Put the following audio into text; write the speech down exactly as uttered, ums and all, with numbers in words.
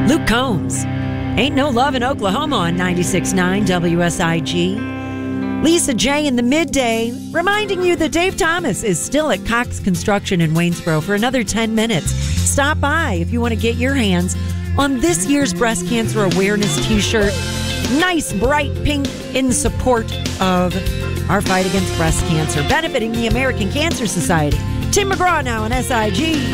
Luke Combs. Ain't No Love in Oklahoma on ninety-six point nine W S I G. Lisa J in the midday, reminding you that Dave Thomas is still at Cox Construction in Waynesboro for another ten minutes. Stop by if you want to get your hands on this year's Breast Cancer Awareness t-shirt. Nice, bright pink in support of our fight against breast cancer, benefiting the American Cancer Society. Tim McGraw now on S I G.